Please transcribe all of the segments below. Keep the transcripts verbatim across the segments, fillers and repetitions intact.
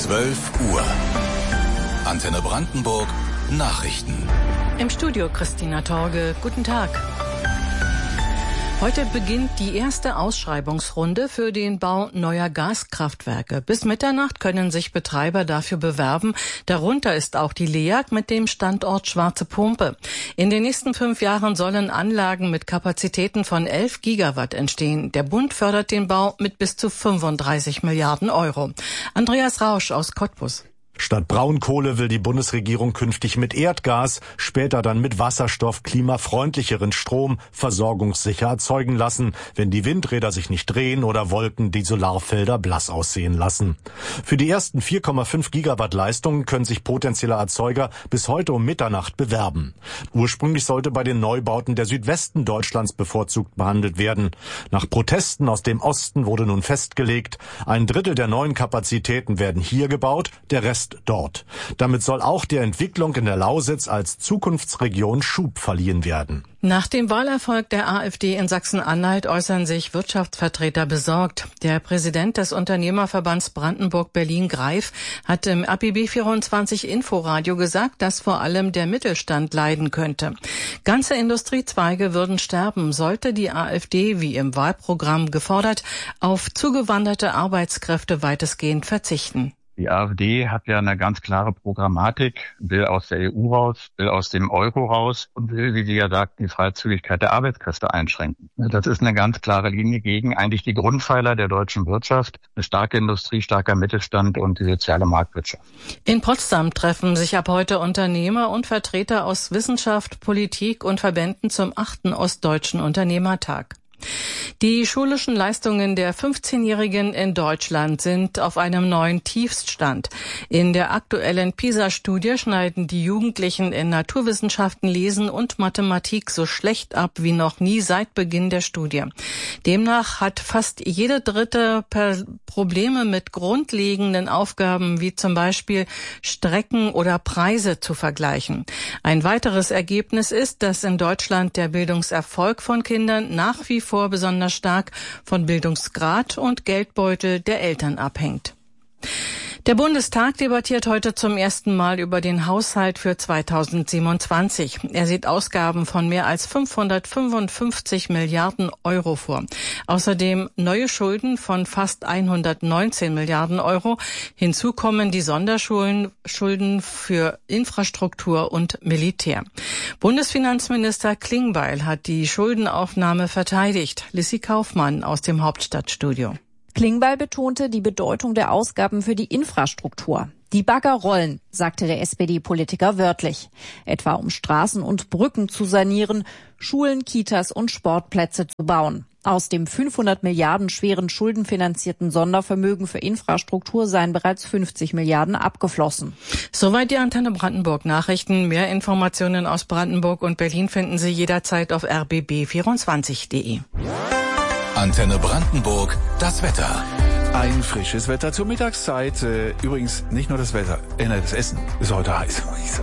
zwölf Uhr. Antenne Brandenburg Nachrichten. Im Studio Christina Torge. Guten Tag. Heute beginnt die erste Ausschreibungsrunde für den Bau neuer Gaskraftwerke. Bis Mitternacht können sich Betreiber dafür bewerben. Darunter ist auch die LEAG mit dem Standort Schwarze Pumpe. In den nächsten fünf Jahren sollen Anlagen mit Kapazitäten von elf Gigawatt entstehen. Der Bund fördert den Bau mit bis zu fünfunddreißig Milliarden Euro. Andreas Rausch aus Cottbus. Statt Braunkohle will die Bundesregierung künftig mit Erdgas, später dann mit Wasserstoff klimafreundlicheren Strom versorgungssicher erzeugen lassen, wenn die Windräder sich nicht drehen oder Wolken die Solarfelder blass aussehen lassen. Für die ersten vier Komma fünf Gigawatt Leistungen können sich potenzielle Erzeuger bis heute um Mitternacht bewerben. Ursprünglich sollte bei den Neubauten der Südwesten Deutschlands bevorzugt behandelt werden. Nach Protesten aus dem Osten wurde nun festgelegt, ein Drittel der neuen Kapazitäten werden hier gebaut, der Rest dort. Damit soll auch der Entwicklung in der Lausitz als Zukunftsregion Schub verliehen werden. Nach dem Wahlerfolg der AfD in Sachsen-Anhalt äußern sich Wirtschaftsvertreter besorgt. Der Präsident des Unternehmerverbands Brandenburg-Berlin-Greif hat im A P B vierundzwanzig Inforadio gesagt, dass vor allem der Mittelstand leiden könnte. Ganze Industriezweige würden sterben, sollte die AfD, wie im Wahlprogramm gefordert, auf zugewanderte Arbeitskräfte weitestgehend verzichten. Die AfD hat ja eine ganz klare Programmatik, will aus der E U raus, will aus dem Euro raus und will, wie sie ja sagt, die Freizügigkeit der Arbeitskräfte einschränken. Das ist eine ganz klare Linie gegen eigentlich die Grundpfeiler der deutschen Wirtschaft, eine starke Industrie, starker Mittelstand und die soziale Marktwirtschaft. In Potsdam treffen sich ab heute Unternehmer und Vertreter aus Wissenschaft, Politik und Verbänden zum achten Ostdeutschen Unternehmertag. Die schulischen Leistungen der fünfzehnjährigen in Deutschland sind auf einem neuen Tiefststand. In der aktuellen PISA-Studie schneiden die Jugendlichen in Naturwissenschaften, Lesen und Mathematik so schlecht ab wie noch nie seit Beginn der Studie. Demnach hat fast jede dritte Probleme mit grundlegenden Aufgaben wie zum Beispiel Strecken oder Preise zu vergleichen. Ein weiteres Ergebnis ist, dass in Deutschland der Bildungserfolg von Kindern nach wie vor vor besonders stark von Bildungsgrad und Geldbeutel der Eltern abhängt. Der Bundestag debattiert heute zum ersten Mal über den Haushalt für zweitausendsiebenundzwanzig. Er sieht Ausgaben von mehr als fünfhundertfünfundfünfzig Milliarden Euro vor. Außerdem neue Schulden von fast hundertneunzehn Milliarden Euro. Hinzu kommen die Sonderschulden Schulden für Infrastruktur und Militär. Bundesfinanzminister Klingbeil hat die Schuldenaufnahme verteidigt. Lissy Kaufmann aus dem Hauptstadtstudio. Klingbeil betonte die Bedeutung der Ausgaben für die Infrastruktur. Die Bagger rollen, sagte der S P D-Politiker wörtlich. Etwa um Straßen und Brücken zu sanieren, Schulen, Kitas und Sportplätze zu bauen. Aus dem fünfhundert Milliarden schweren schuldenfinanzierten Sondervermögen für Infrastruktur seien bereits fünfzig Milliarden abgeflossen. Soweit die Antenne Brandenburg Nachrichten. Mehr Informationen aus Brandenburg und Berlin finden Sie jederzeit auf r b b vierundzwanzig punkt d e. Antenne Brandenburg, das Wetter. Ein frisches Wetter zur Mittagszeit. Äh, übrigens nicht nur das Wetter, äh, das Essen ist heute heiß.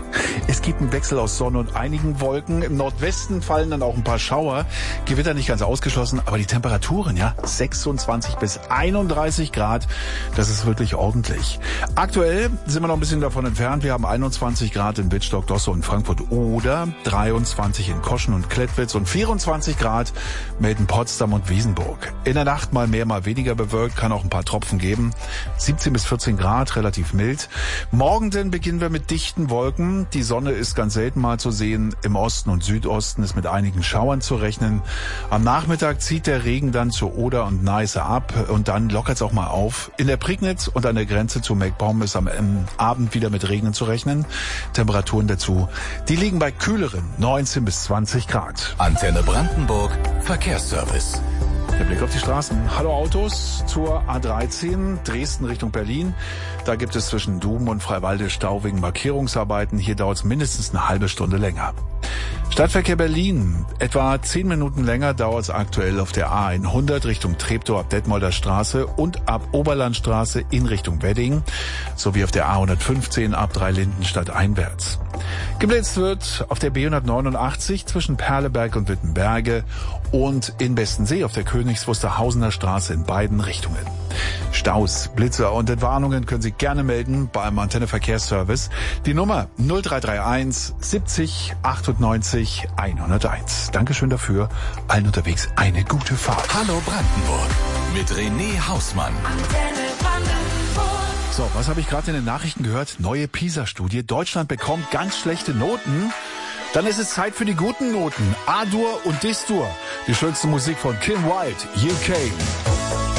Es gibt einen Wechsel aus Sonne und einigen Wolken. Im Nordwesten fallen dann auch ein paar Schauer. Gewitter nicht ganz ausgeschlossen, aber die Temperaturen, ja, sechsundzwanzig bis einunddreißig Grad, das ist wirklich ordentlich. Aktuell sind wir noch ein bisschen davon entfernt. Wir haben einundzwanzig Grad in Wittstock, Dosse und Frankfurt oder dreiundzwanzig in Koschen und Klettwitz und vierundzwanzig Grad melden Potsdam und Wiesenburg. In der Nacht mal mehr, mal weniger bewölkt, kann auch ein paar Tropfen geben. siebzehn bis vierzehn Grad, relativ mild. Morgen denn beginnen wir mit dichten Wolken. Die Sonne ist ganz selten mal zu sehen. Im Osten und Südosten ist mit einigen Schauern zu rechnen. Am Nachmittag zieht der Regen dann zur Oder und Neiße ab und dann lockert es auch mal auf. In der Prignitz und an der Grenze zu Meckbaum ist am Abend wieder mit Regnen zu rechnen. Temperaturen dazu, die liegen bei kühleren neunzehn bis zwanzig Grad. Antenne Brandenburg, Verkehrsservice. Der Blick auf die Straßen. Hallo Autos zur A dreizehn, Dresden Richtung Berlin. Da gibt es zwischen Dum und Freiwalde Stau wegen Markierungsarbeiten. Hier dauert es mindestens eine halbe Stunde länger. Stadtverkehr Berlin. Etwa zehn Minuten länger dauert es aktuell auf der A hundert Richtung Treptow ab Detmolder Straße und ab Oberlandstraße in Richtung Wedding sowie auf der A hundertfünfzehn ab Dreilindenstadt einwärts. Geblitzt wird auf der B hundertneunundachtzig zwischen Perleberg und Wittenberge und in Bestensee auf der Königs Wusterhausener Straße in beiden Richtungen. Staus, Blitzer und Entwarnungen können Sie gerne melden beim Antenne Verkehrsservice. Die Nummer null drei drei eins siebzig achtundneunzig hunderteins. Dankeschön dafür. Allen unterwegs eine gute Fahrt. Hallo Brandenburg mit René Hausmann. So, was habe ich gerade in den Nachrichten gehört? Neue PISA-Studie. Deutschland bekommt ganz schlechte Noten. Dann ist es Zeit für die guten Noten. A-Dur und Dis-Dur. Die schönste Musik von Kim Wilde, U K.